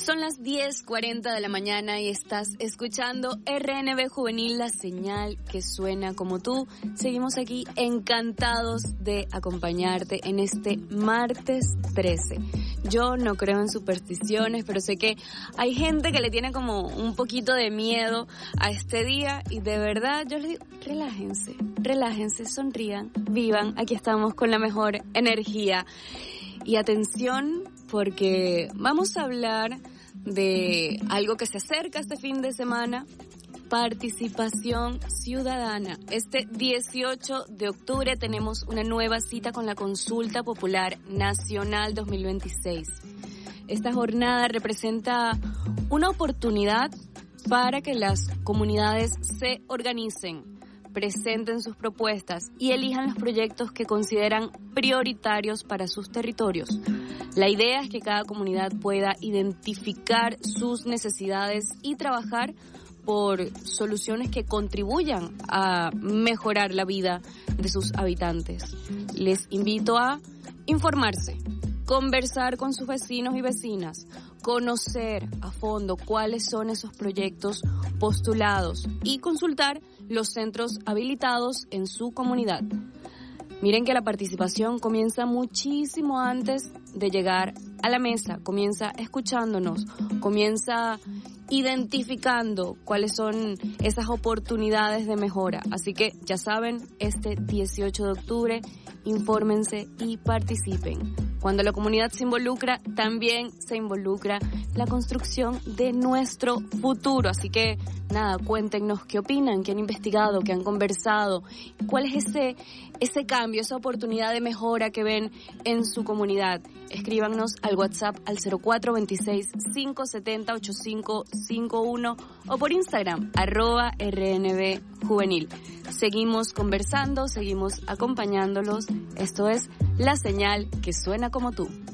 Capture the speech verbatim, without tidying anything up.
Son las diez cuarenta de la mañana y estás escuchando R N B Juvenil, la señal que suena como tú. Seguimos aquí encantados de acompañarte en este martes trece. Yo no creo en supersticiones, pero sé que hay gente que le tiene como un poquito de miedo a este día y de verdad yo les digo, relájense, relájense, sonrían, vivan. Aquí estamos con la mejor energía. Y atención, porque vamos a hablar de algo que se acerca este fin de semana, participación ciudadana. Este dieciocho de octubre tenemos una nueva cita con la Consulta Popular Nacional dos mil veintiséis. Esta jornada representa una oportunidad para que las comunidades se organicen, presenten sus propuestas y elijan los proyectos que consideran prioritarios para sus territorios. La idea es que cada comunidad pueda identificar sus necesidades y trabajar por soluciones que contribuyan a mejorar la vida de sus habitantes. Les invito a informarse, conversar con sus vecinos y vecinas, conocer a fondo cuáles son esos proyectos postulados y consultar los centros habilitados en su comunidad. Miren que la participación comienza muchísimo antes de llegar a la mesa, comienza escuchándonos, comienza identificando cuáles son esas oportunidades de mejora. Así que ya saben, este dieciocho de octubre, infórmense y participen. Cuando la comunidad se involucra, también se involucra la construcción de nuestro futuro. Así que, nada, cuéntenos qué opinan, qué han investigado, qué han conversado, cuál es ese, ese cambio, esa oportunidad de mejora que ven en su comunidad. Escríbanos al WhatsApp al cero cuatro veintiséis, cinco setenta, ochenta y cinco cincuenta y uno o por Instagram, arroba R N B Juvenil. Seguimos conversando, seguimos acompañándolos. Esto es La Señal que Suena Como Tú.